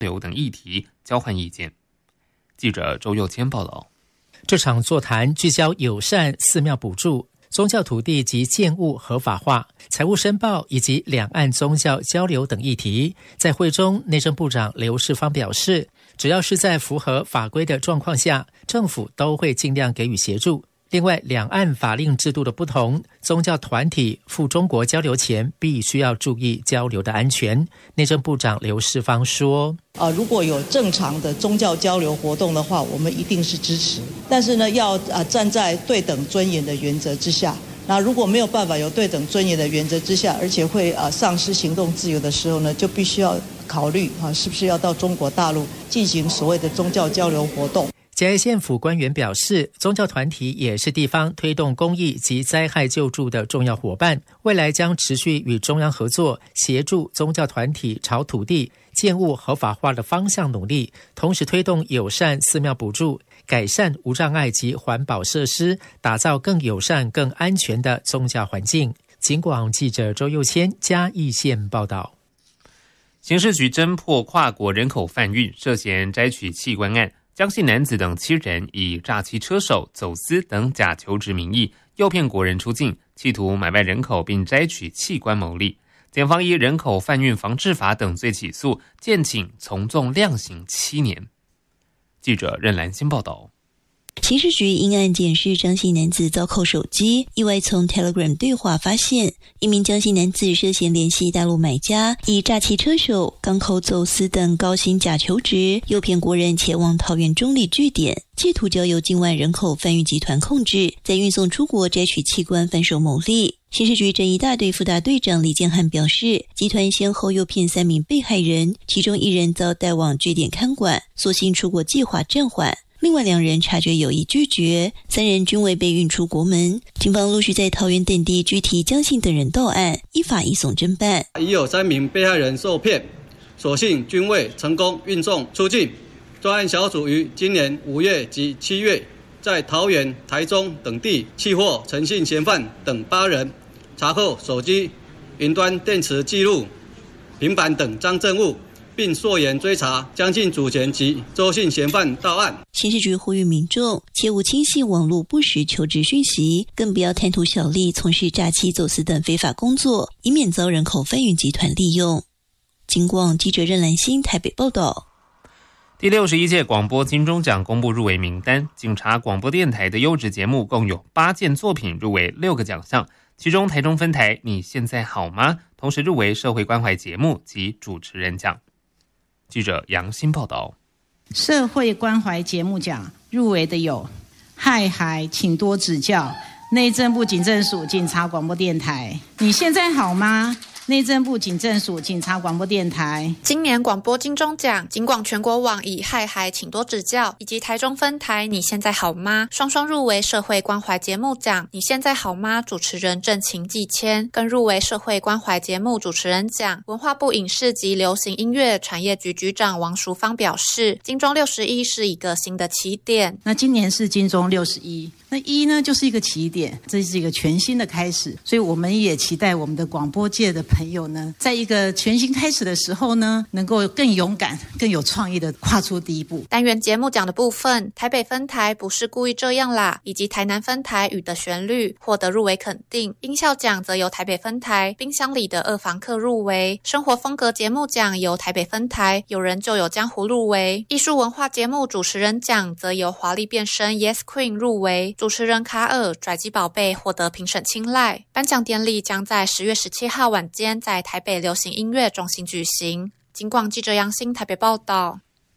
流等议题交换意见。记者周佑谦报道。 这场座谈聚焦友善、寺庙补助、宗教土地及建物合法化、财务申报以及两岸宗教交流等议题。在会中，内政部长刘世芳表示，只要是在符合法规的状况下，政府都会尽量给予协助。另外，两岸法令制度的不同，宗教团体赴中国交流前必须要注意交流的安全。内政部长刘世芳说， 如果有正常的宗教交流活动的话，我们一定是支持。但是呢，要站在对等尊严的原则之下。那如果没有办法有对等尊严的原则之下，而且会丧失行动自由的时候呢，就必须要考虑是不是要到中国大陆进行所谓的宗教交流活动。 嘉义县府官员表示，宗教团体也是地方推动公益及灾害救助的重要伙伴，未来将持续与中央合作，协助宗教团体朝土地、建物合法化的方向努力，同时推动友善寺庙补助，改善无障碍及环保设施，打造更友善、更安全的宗教环境。警广记者周佑谦嘉义县报道。 刑事局侦破跨国人口贩运涉嫌摘取器官案，江姓男子等7人以诈欺车手、走私等假求职名义，诱骗国人出境，企图买卖人口并摘取器官牟利。检方依人口贩运防治法等罪起诉，建请从重量刑7年。记者任兰心报道。 刑事局因案检视张姓男子遭扣手机，意外从 Telegram 对话发现，一名张姓男子涉嫌联系大陆买家，以诈欺车手、港口走私等高薪假求职，诱骗国人前往桃园中立据点，企图交由境外人口贩运集团控制，再运送出国摘取器官贩售牟利。刑事局侦缉大队副大队长李建汉表示，集团先后诱骗3名被害人，其中1人遭带往据点看管，所幸出国计划暂缓。另外2人察觉有意拒绝，3人均未被运出国门。警方陆续在桃园等地拘提江姓等人到案，依法移送侦办。 已有3名被害人受骗，所幸均未成功运送出境。专案小组于今年5月及7月，在桃园、台中等地缉获陈姓嫌犯等8人，查扣手机、云端电池记录、平板等赃证物，并溯源追查江姓主嫌及周姓嫌犯到案。 刑事局呼吁民众切勿轻信网络不实求职讯息，更不要贪图小利从事诈欺、走私等非法工作，以免遭人口贩运集团利用。警广记者任兰心台北报道。 第61届广播金钟奖公布入围名单，警察广播电台的优质节目共有8件作品入围6个奖项，其中台中分台你现在好吗同时入围社会关怀节目及主持人奖。记者杨欣报道。 社会关怀节目奖入围的有嗨嗨请多指教、内政部警政署警察广播电台你现在好吗、内政部警政署警察广播电台。 今年广播金钟奖，警广全国网以嗨嗨请多指教以及台中分台你现在好吗双双入围社会关怀节目奖。你现在好吗主持人郑晴季谦更入围社会关怀节目主持人奖。文化部影视及流行音乐产业局局长王淑芳表示，金钟61是一个新的起点。 那今年是金钟61，那1呢就是一个起点，这是一个全新的开始，所以我们也期待我们的广播界的朋友呢，在一个全新开始的时候呢，能够更勇敢、更有创意的跨出第一步。 单元节目奖的部分，台北分台不是故意这样啦，以及台南分台雨的旋律获得入围肯定。音效奖则由台北分台冰箱里的2房客入围。生活风格节目奖由台北分台有人就有江湖入围。艺术文化节目主持人奖则由华丽变身 Yes Queen 入围。主持人卡尔拽鸡宝贝获得评审青睐。颁奖典礼将在10月17号晚间在台北流行音乐中心举行。警广记者杨欣台北报道。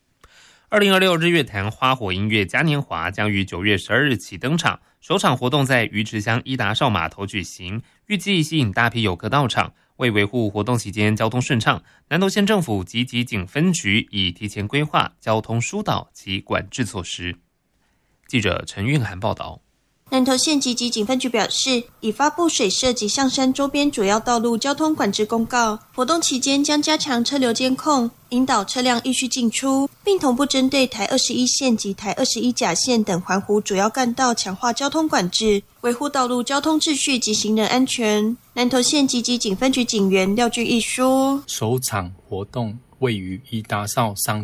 2026日月潭花火音乐嘉年华将于9月12日起登场，首场活动在鱼池乡伊达邵码头举行，预计吸引大批游客到场。为维护活动期间交通顺畅，南投县政府及警警分局已提前规划交通疏导及管制措施。记者陈韵涵报道。 南投县及警分局表示，已发布水社及象山周边主要道路交通管制公告，活动期间将加强车流监控，引导车辆依序进出，并同步针对台21线及台21甲线等环湖主要干道强化交通管制，维护道路交通秩序及行人安全。南投县及警分局警员廖俊义说， 首场活动位于宜达邵商